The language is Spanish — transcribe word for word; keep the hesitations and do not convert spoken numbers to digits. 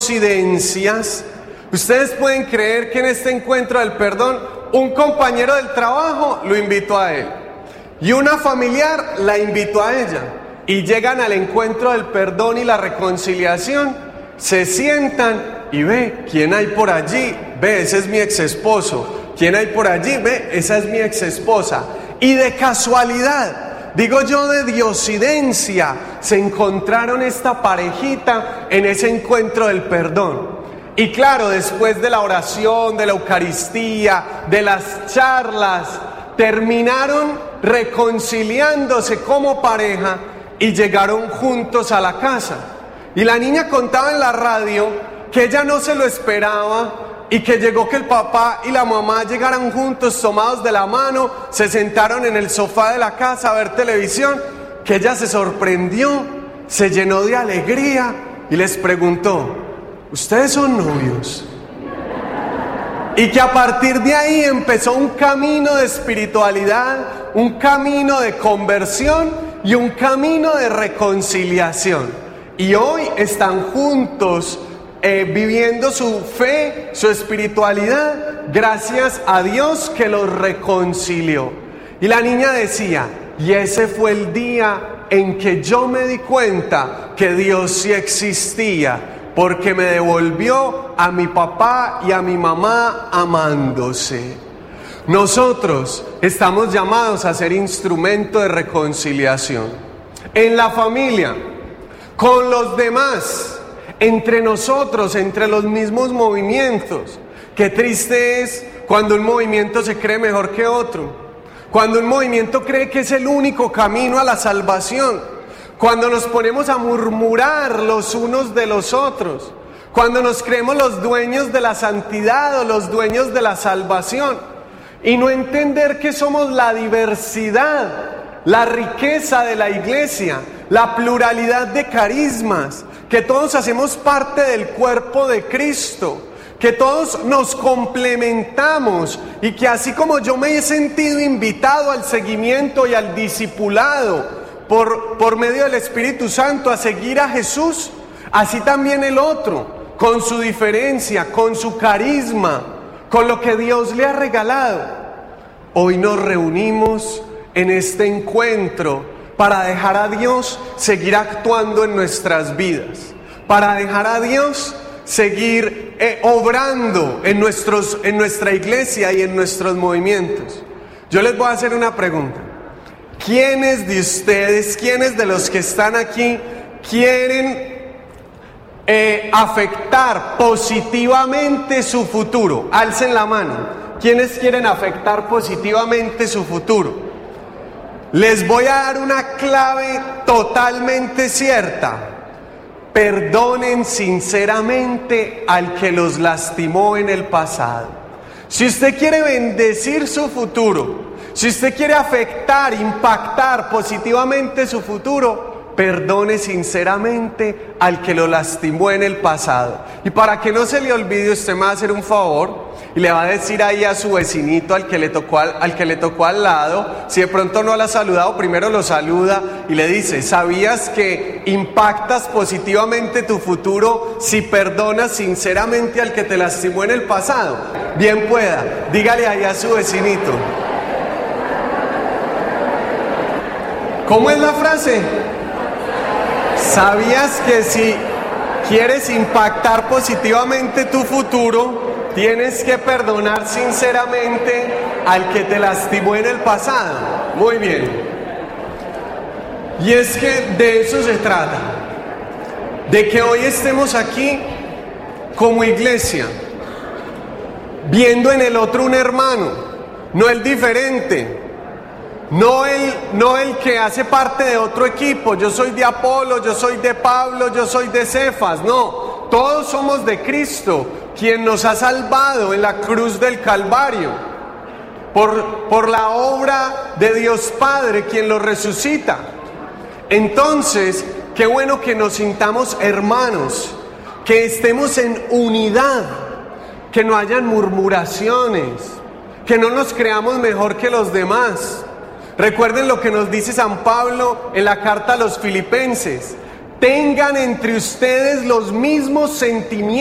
coincidencias. Ustedes pueden creer que en este encuentro del perdón, un compañero del trabajo lo invitó a él y una familiar la invitó a ella, y llegan al encuentro del perdón y la reconciliación, se sientan y ve, ¿quién hay por allí? Ve, ese es mi ex esposo. ¿Quién hay por allí? Ve, esa es mi ex esposa. Y de casualidad, digo yo de diosidencia, se encontraron esta parejita en ese encuentro del perdón. Y claro, después de la oración, de la Eucaristía, de las charlas, terminaron reconciliándose como pareja y llegaron juntos a la casa. Y la niña contaba en la radio que ella no se lo esperaba y que llegó que el papá y la mamá llegaran juntos, tomados de la mano, se sentaron en el sofá de la casa a ver televisión, que ella se sorprendió, se llenó de alegría y les preguntó: ¿ustedes son novios? Y que a partir de ahí empezó un camino de espiritualidad, un camino de conversión y un camino de reconciliación. Y hoy están juntos eh, viviendo su fe, su espiritualidad, gracias a Dios que los reconcilió. Y la niña decía: y ese fue el día en que yo me di cuenta que Dios sí existía, porque me devolvió a mi papá y a mi mamá amándose. Nosotros estamos llamados a ser instrumento de reconciliación en la familia, con los demás, entre nosotros, entre los mismos movimientos. Qué triste es cuando un movimiento se cree mejor que otro, cuando un movimiento cree que es el único camino a la salvación, cuando nos ponemos a murmurar los unos de los otros, cuando nos creemos los dueños de la santidad o los dueños de la salvación, y no entender que somos la diversidad, la riqueza de la iglesia, la pluralidad de carismas, que todos hacemos parte del cuerpo de Cristo, que todos nos complementamos, y que así como yo me he sentido invitado al seguimiento y al discipulado por, por medio del Espíritu Santo a seguir a Jesús, así también el otro, con su diferencia, con su carisma, con lo que Dios le ha regalado. Hoy nos reunimos en este encuentro para dejar a Dios seguir actuando en nuestras vidas, para dejar a Dios seguir eh, obrando en, nuestros, en nuestra iglesia y en nuestros movimientos. Yo les voy a hacer una pregunta. ¿Quiénes de ustedes, quiénes de los que están aquí quieren eh, afectar positivamente su futuro? Alcen la mano. ¿Quiénes quieren afectar positivamente su futuro? Les voy a dar una clave totalmente cierta. Perdonen sinceramente al que los lastimó en el pasado. Si usted quiere bendecir su futuro, si usted quiere afectar, impactar positivamente su futuro, perdone sinceramente al que lo lastimó en el pasado. Y para que no se le olvide, usted me va a hacer un favor y le va a decir ahí a su vecinito, al que le tocó al, al que le tocó al lado, si de pronto no lo ha saludado, primero lo saluda y le dice: ¿sabías que impactas positivamente tu futuro si perdonas sinceramente al que te lastimó en el pasado? Bien pueda, dígale ahí a su vecinito. ¿Cómo es la frase? ¿Sabías que si quieres impactar positivamente tu futuro, tienes que perdonar sinceramente al que te lastimó en el pasado? Muy bien. Y es que de eso se trata, de que hoy estemos aquí como iglesia, viendo en el otro un hermano, no el diferente, no el, no el que hace parte de otro equipo. Yo soy de Apolo, yo soy de Pablo, yo soy de Cefas. No, todos somos de Cristo, quien nos ha salvado en la cruz del Calvario, por, por la obra de Dios Padre, quien lo resucita. Entonces, qué bueno que nos sintamos hermanos, que estemos en unidad, que no hayan murmuraciones, que no nos creamos mejor que los demás. Recuerden lo que nos dice San Pablo en la carta a los Filipenses: tengan entre ustedes los mismos sentimientos